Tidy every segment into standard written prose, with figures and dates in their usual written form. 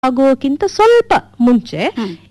ಆಗೋಕ್ಕಿಂತ ಸ್ವಲ್ಪ ಮುಂಚೆ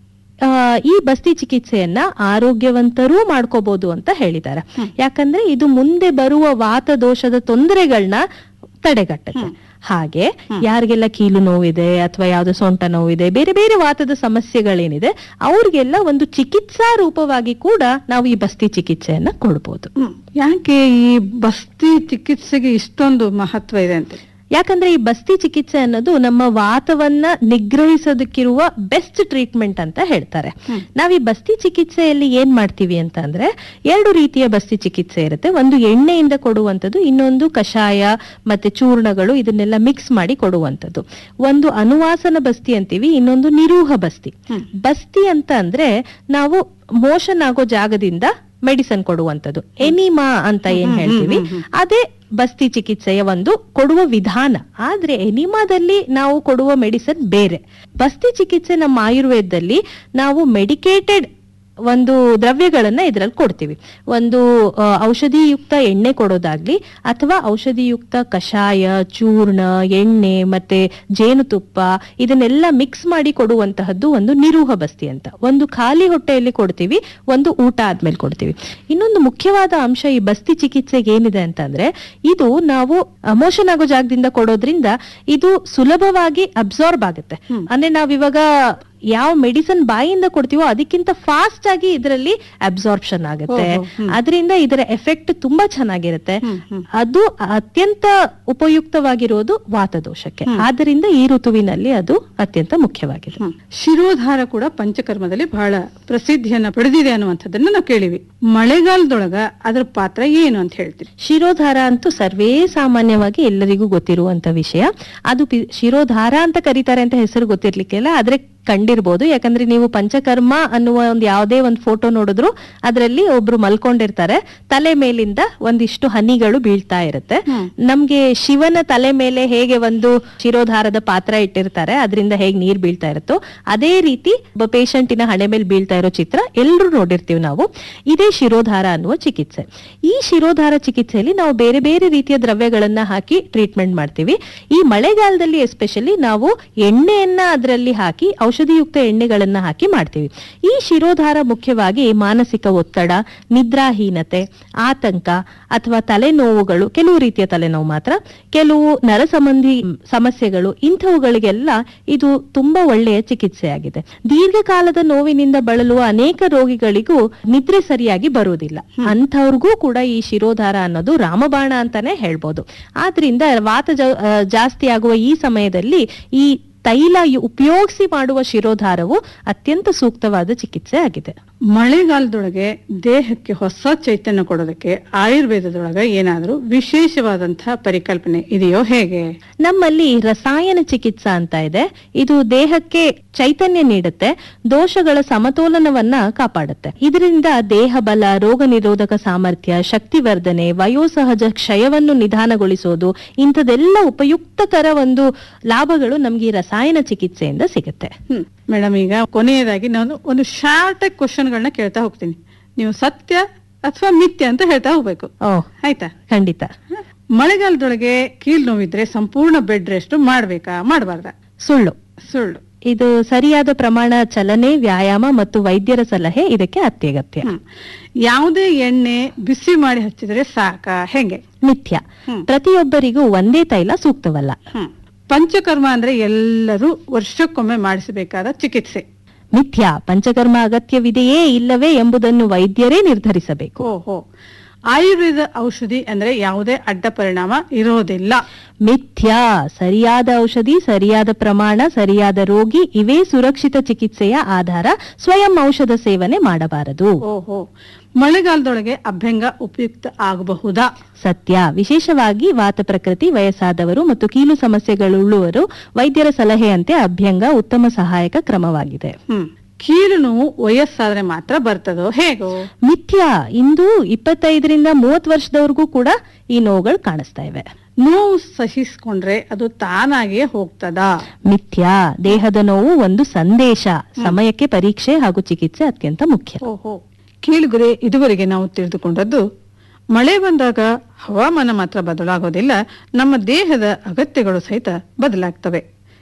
ಈ ಬಸ್ತಿ ಚಿಕಿತ್ಸೆಯನ್ನ ಆರೋಗ್ಯವಂತರೂ ಮಾಡ್ಕೋಬಹುದು ಅಂತ ಹೇಳಿದ್ದಾರೆ. ಯಾಕಂದ್ರೆ ಇದು ಮುಂದೆ ಬರುವ ವಾತದೋಷದ ತೊಂದರೆಗಳನ್ನ ತಡೆಗಟ್ಟುತ್ತೆ. ಹಾಗೆ ಯಾರಿಗೆಲ್ಲ ಕೀಲು ನೋವಿದೆ ಅಥವಾ ಯಾವ್ದು ಸೊಂಟ ನೋವಿದೆ, ಬೇರೆ ಬೇರೆ ವಾತದ ಸಮಸ್ಯೆಗಳೇನಿದೆ ಅವ್ರಿಗೆಲ್ಲ ಒಂದು ಚಿಕಿತ್ಸಾ ರೂಪವಾಗಿ ಕೂಡ ನಾವು ಈ ಬಸ್ತಿ ಚಿಕಿತ್ಸೆಯನ್ನ ಕೊಡ್ಬೋದು. ಯಾಕೆ ಈ ಬಸ್ತಿ ಚಿಕಿತ್ಸೆಗೆ ಇಷ್ಟೊಂದು ಮಹತ್ವ ಇದೆ ಅಂತ? ಯಾಕಂದ್ರೆ ಈ ಬಸ್ತಿ ಚಿಕಿತ್ಸೆ ಅನ್ನೋದು ನಮ್ಮ ವಾತವನ್ನ ನಿಗ್ರಹಿಸೋದಕ್ಕಿರುವ ಬೆಸ್ಟ್ ಟ್ರೀಟ್ಮೆಂಟ್ ಅಂತ ಹೇಳ್ತಾರೆ. ನಾವ್ ಈ ಬಸ್ತಿ ಚಿಕಿತ್ಸೆಯಲ್ಲಿ ಏನ್ ಮಾಡ್ತೀವಿ ಅಂತ ಅಂದ್ರೆ 2 ರೀತಿಯ ಬಸ್ತಿ ಚಿಕಿತ್ಸೆ ಇರುತ್ತೆ. ಒಂದು ಎಣ್ಣೆಯಿಂದ ಕೊಡುವಂಥದ್ದು, ಇನ್ನೊಂದು ಕಷಾಯ ಮತ್ತೆ ಚೂರ್ಣಗಳು ಇದನ್ನೆಲ್ಲ ಮಿಕ್ಸ್ ಮಾಡಿ ಕೊಡುವಂಥದ್ದು. ಒಂದು ಅನುವಾಸನ ಬಸ್ತಿ ಅಂತೀವಿ, ಇನ್ನೊಂದು ನಿರೂಹ ಬಸ್ತಿ. ಬಸ್ತಿ ಅಂತ ಅಂದ್ರೆ ನಾವು ಮೋಷನ್ ಆಗೋ ಜಾಗದಿಂದ ಮೆಡಿಸನ್ ಕೊಡುವಂಥದ್ದು, ಎನಿಮಾ ಅಂತ ಏನ್ ಹೇಳ್ತೀವಿ, ಅದೇ ಬಸ್ತಿ ಚಿಕಿತ್ಸೆಯ ಒಂದು ಕೊಡುವ ವಿಧಾನ. ಆದ್ರೆ ಎನಿಮಾದಲ್ಲಿ ನಾವು ಕೊಡುವ ಮೆಡಿಸಿನ್ ಬೇರೆ. ಬಸ್ತಿ ಚಿಕಿತ್ಸೆ ನಮ್ಮ ಆಯುರ್ವೇದದಲ್ಲಿ ನಾವು ಮೆಡಿಕೇಟೆಡ್ ಒಂದು ದ್ರವ್ಯಗಳನ್ನ ಇದ್ರಲ್ಲಿ ಕೊಡ್ತೀವಿ. ಒಂದು ಔಷಧಿಯುಕ್ತ ಎಣ್ಣೆ ಕೊಡೋದಾಗ್ಲಿ ಅಥವಾ ಔಷಧಿಯುಕ್ತ ಕಷಾಯ, ಚೂರ್ಣ, ಎಣ್ಣೆ ಮತ್ತೆ ಜೇನುತುಪ್ಪ ಇದನ್ನೆಲ್ಲ ಮಿಕ್ಸ್ ಮಾಡಿ ಕೊಡುವಂತಹದ್ದು ಒಂದು ನಿರೂಹ ಬಸ್ತಿ ಅಂತ. ಒಂದು ಖಾಲಿ ಹೊಟ್ಟೆಯಲ್ಲಿ ಕೊಡ್ತೀವಿ, ಒಂದು ಊಟ ಆದ್ಮೇಲೆ ಕೊಡ್ತೀವಿ. ಇನ್ನೊಂದು ಮುಖ್ಯವಾದ ಅಂಶ ಈ ಬಸ್ತಿ ಚಿಕಿತ್ಸೆಗೆ ಏನಿದೆ ಅಂತಂದ್ರೆ, ಇದು ನಾವು ಮೋಷನ್ ಆಗೋ ಜಾಗದಿಂದ ಕೊಡೋದ್ರಿಂದ ಇದು ಸುಲಭವಾಗಿ ಅಬ್ಸಾರ್ಬ್ ಆಗುತ್ತೆ. ಅಂದ್ರೆ ನಾವಿವಾಗ ಯಾವ ಮೆಡಿಸಿನ್ ಬಾಯಿಯಿಂದ ಕೊಡ್ತೀವೋ ಅದಕ್ಕಿಂತ ಫಾಸ್ಟ್ ಆಗಿ ಇದರಲ್ಲಿ ಅಬ್ಸಾರ್ಪ್ಷನ್ ಆಗುತ್ತೆ. ಅದರಿಂದ ಇದರ ಎಫೆಕ್ಟ್ ತುಂಬಾ ಚೆನ್ನಾಗಿರುತ್ತೆ. ಅದು ಅತ್ಯಂತ ಉಪಯುಕ್ತವಾಗಿರೋದು ವಾತದೋಷಕ್ಕೆ. ಆದ್ದರಿಂದ ಈ ಋತುವಿನಲ್ಲಿ ಅದು ಅತ್ಯಂತ ಮುಖ್ಯವಾಗಿದೆ. ಶಿರೋಧಾರ ಕೂಡ ಪಂಚಕರ್ಮದಲ್ಲಿ ಬಹಳ ಪ್ರಸಿದ್ಧಿಯನ್ನ ಪಡೆದಿದೆ ಅನ್ನುವಂಥದ್ದನ್ನ ನಾವು ಕೇಳಿವಿ. ಮಳೆಗಾಲದೊಳಗ ಅದರ ಪಾತ್ರ ಏನು ಅಂತ ಹೇಳ್ತೀವಿ? ಶಿರೋಧಾರ ಅಂತೂ ಸರ್ವೇ ಸಾಮಾನ್ಯವಾಗಿ ಎಲ್ಲರಿಗೂ ಗೊತ್ತಿರುವಂತ ವಿಷಯ. ಅದು ಶಿರೋಧಾರ ಅಂತ ಕರೀತಾರೆ ಅಂತ ಹೆಸರು ಗೊತ್ತಿರ್ಲಿಕ್ಕೆಲ್ಲ, ಆದ್ರೆ ಕಂಡಿರ್ಬೋದು. ಯಾಕಂದ್ರೆ ನೀವು ಪಂಚಕರ್ಮ ಅನ್ನುವ ಒಂದು ಯಾವುದೇ ಒಂದು ಫೋಟೋ ನೋಡಿದ್ರು ಅದರಲ್ಲಿ ಒಬ್ರು ಮಲ್ಕೊಂಡಿರ್ತಾರೆ, ತಲೆ ಮೇಲಿಂದ ಒಂದಿಷ್ಟು ಹನಿಗಳು ಬೀಳ್ತಾ ಇರುತ್ತೆ. ನಮ್ಗೆ ಶಿವನ ತಲೆ ಮೇಲೆ ಹೇಗೆ ಒಂದು ಶಿರೋಧಾರದ ಪಾತ್ರ ಇಟ್ಟಿರ್ತಾರೆ, ಅದರಿಂದ ಹೇಗೆ ನೀರ್ ಬೀಳ್ತಾ ಇರುತ್ತೋ ಅದೇ ರೀತಿ ಪೇಷಂಟಿನ ಹಣೆ ಮೇಲೆ ಬೀಳ್ತಾ ಇರೋ ಚಿತ್ರ ಎಲ್ರು ನೋಡಿರ್ತೀವಿ ನಾವು. ಇದೇ ಶಿರೋಧಾರ ಅನ್ನುವ ಚಿಕಿತ್ಸೆ. ಈ ಶಿರೋಧಾರ ಚಿಕಿತ್ಸೆಯಲ್ಲಿ ನಾವು ಬೇರೆ ಬೇರೆ ರೀತಿಯ ದ್ರವ್ಯಗಳನ್ನ ಹಾಕಿ ಟ್ರೀಟ್ಮೆಂಟ್ ಮಾಡ್ತೀವಿ. ಈ ಮಳೆಗಾಲದಲ್ಲಿ ಎಸ್ಪೆಷಲಿ ನಾವು ಎಣ್ಣೆಯನ್ನ ಅದರಲ್ಲಿ ಹಾಕಿ, ಔಷಧಿಯುಕ್ತ ಎಣ್ಣೆಗಳನ್ನ ಹಾಕಿ ಮಾಡ್ತೀವಿ. ಈ ಶಿರೋಧಾರ ಮುಖ್ಯವಾಗಿ ಮಾನಸಿಕ ಒತ್ತಡ, ನಿದ್ರಾಹೀನತೆ, ಆತಂಕ ಅಥವಾ ತಲೆನೋವುಗಳು, ಕೆಲವು ರೀತಿಯ ತಲೆನೋವು ಮಾತ್ರ, ಕೆಲವು ನರ ಸಂಬಂಧಿ ಸಮಸ್ಯೆಗಳು, ಇಂಥವುಗಳಿಗೆಲ್ಲ ಇದು ತುಂಬಾ ಒಳ್ಳೆಯ ಚಿಕಿತ್ಸೆಯಾಗಿದೆ. ದೀರ್ಘಕಾಲದ ನೋವಿನಿಂದ ಬಳಲುವ ಅನೇಕ ರೋಗಿಗಳಿಗೂ ನಿದ್ರೆ ಸರಿಯಾಗಿ ಬರುವುದಿಲ್ಲ. ಅಂಥವ್ರಿಗೂ ಕೂಡ ಈ ಶಿರೋಧಾರ ಅನ್ನೋದು ರಾಮಬಾಣ ಅಂತಾನೆ ಹೇಳ್ಬೋದು. ಆದ್ರಿಂದ ವಾತ ಜಾಸ್ತಿ ಆಗುವ ಈ ಸಮಯದಲ್ಲಿ ಈ ತೈಲ ಉಪಯೋಗಿಸಿ ಮಾಡುವ ಶಿರೋಧಾರವು ಅತ್ಯಂತ ಸೂಕ್ತವಾದ ಚಿಕಿತ್ಸೆ ಆಗಿದೆ. ಮಳೆಗಾಲದೊಳಗೆ ದೇಹಕ್ಕೆ ಹೊಸ ಚೈತನ್ಯ ಕೊಡೋದಕ್ಕೆ ಆಯುರ್ವೇದದೊಳಗೆ ಏನಾದ್ರೂ ವಿಶೇಷವಾದಂತಹ ಪರಿಕಲ್ಪನೆ ಇದೆಯೋ, ಹೇಗೆ? ನಮ್ಮಲ್ಲಿ ರಸಾಯನ ಚಿಕಿತ್ಸಾ ಅಂತ ಇದೆ. ಇದು ದೇಹಕ್ಕೆ ಚೈತನ್ಯ ನೀಡುತ್ತೆ, ದೋಷಗಳ ಸಮತೋಲನವನ್ನ ಕಾಪಾಡುತ್ತೆ. ಇದರಿಂದ ದೇಹ ಬಲ, ರೋಗ ನಿರೋಧಕ ಸಾಮರ್ಥ್ಯ, ಶಕ್ತಿವರ್ಧನೆ, ವಯೋಸಹಜ ಕ್ಷಯವನ್ನು ನಿಧಾನಗೊಳಿಸೋದು, ಇಂಥದೆಲ್ಲ ಉಪಯುಕ್ತಕರ ಒಂದು ಲಾಭಗಳು ನಮ್ಗೆ ಈ ರಸಾಯನ ಚಿಕಿತ್ಸೆಯಿಂದ ಸಿಗುತ್ತೆ. ಮೇಡಮ್, ಈಗ ಕೊನೆಯದಾಗಿ ನಾನು ಒಂದು ಶಾರ್ಟ್ ಕ್ವಶನ್ಗಳನ್ನ ಕೇಳ್ತಾ ಹೋಗ್ತೀನಿ. ನೀವು ಸತ್ಯ ಅಥವಾ ಮಿಥ್ಯ ಅಂತ ಹೇಳ್ತಾ ಹೋಗ್ಬೇಕು. ಆಯ್ತಾ? ಖಂಡಿತ. ಮಳೆಗಾಲದೊಳಗೆ ಕೀಲ್ ನೋವಿದ್ರೆ ಸಂಪೂರ್ಣ ಬೆಡ್ ರೆಸ್ಟ್ ಮಾಡ್ಬೇಕಾ, ಮಾಡಬಾರ್ದಾ? ಸುಳ್ಳು. ಸುಳ್ಳು. ಇದು ಸರಿಯಾದ ಪ್ರಮಾಣ ಚಲನೆ, ವ್ಯಾಯಾಮ ಮತ್ತು ವೈದ್ಯರ ಸಲಹೆ ಇದಕ್ಕೆ ಅತ್ಯಗತ್ಯ. ಯಾವುದೇ ಎಣ್ಣೆ ಬಿಸಿ ಮಾಡಿ ಹಚ್ಚಿದ್ರೆ ಸಾಕಾ, ಹೆಂಗೆ? ಮಿಥ್ಯ. ಪ್ರತಿಯೊಬ್ಬರಿಗೂ ಒಂದೇ ತೈಲ ಸೂಕ್ತವಲ್ಲ. ಪಂಚಕರ್ಮ ಅಂದ್ರೆ ಎಲ್ಲರೂ ವರ್ಷಕ್ಕೊಮ್ಮೆ ಮಾಡಿಸಬೇಕಾದ ಚಿಕಿತ್ಸೆ. ಮಿಥ್ಯ. ಪಂಚಕರ್ಮ ಅಗತ್ಯವಿದೆಯೇ ಇಲ್ಲವೇ ಎಂಬುದನ್ನು ವೈದ್ಯರೇ ನಿರ್ಧರಿಸಬೇಕು. ಓಹೋ. ಆಯುರ್ವೇದ ಔಷಧಿ ಅಂದ್ರೆ ಯಾವುದೇ ಅಡ್ಡ ಪರಿಣಾಮ ಇರೋದಿಲ್ಲ. ಮಿಥ್ಯ. ಸರಿಯಾದ ಔಷಧಿ, ಸರಿಯಾದ ಪ್ರಮಾಣ, ಸರಿಯಾದ ರೋಗಿ ಇವೇ ಸುರಕ್ಷಿತ ಚಿಕಿತ್ಸೆಯ ಆಧಾರ. ಸ್ವಯಂ ಔಷಧ ಸೇವನೆ ಮಾಡಬಾರದು. ಓಹೋ. ಮಳೆಗಾಲದೊಳಗೆ ಅಭ್ಯಂಗ ಉಪಯುಕ್ತ ಆಗಬಹುದಾ? ಸತ್ಯ. ವಿಶೇಷವಾಗಿ ವಾತ ಪ್ರಕೃತಿ, ವಯಸ್ಸಾದವರು ಮತ್ತು ಕೀಲು ಸಮಸ್ಯೆಗಳುಳ್ಳವರು ವೈದ್ಯರ ಸಲಹೆಯಂತೆ ಅಭ್ಯಂಗ ಉತ್ತಮ ಸಹಾಯಕ ಕ್ರಮವಾಗಿದೆ. ಕೀಲು ನೋವು ವಯಸ್ಸಾದ್ರೆ ಮಾತ್ರ ಬರ್ತದೋ, ಹೇಗೋ? ಮಿಥ್ಯ. ಇಂದು 25ರಿಂದ 30 ವರ್ಷದವರೆಗೂ ಕೂಡ ಈ ನೋವುಗಳು ಕಾಣಿಸ್ತಾ ಇವೆ. ನೋವು ಸಹಿಸ್ಕೊಂಡ್ರೆ ಅದು ತಾನಾಗಿಯೇ ಹೋಗ್ತದಾ? ಮಿಥ್ಯ. ದೇಹದ ನೋವು ಒಂದು ಸಂದೇಶ. ಸಮಯಕ್ಕೆ ಪರೀಕ್ಷೆ ಹಾಗೂ ಚಿಕಿತ್ಸೆ ಅತ್ಯಂತ ಮುಖ್ಯ. ಓಹೋ. ಕೇಳುಗರೆ, ಇದುವರೆಗೆ ನಾವು ತಿಳಿದುಕೊಂಡದ್ದು ಮಳೆ ಬಂದಾಗ ಹವಾಮಾನ ಮಾತ್ರ ಬದಲಾಗೋದಿಲ್ಲ, ನಮ್ಮ ದೇಹದ ಅಗತ್ಯಗಳು ಸಹಿತ ಬದಲಾಗ್ತವೆ.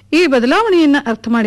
ಈ ಬದಲಾವಣೆಯನ್ನ ಅರ್ಥ ಮಾಡಿ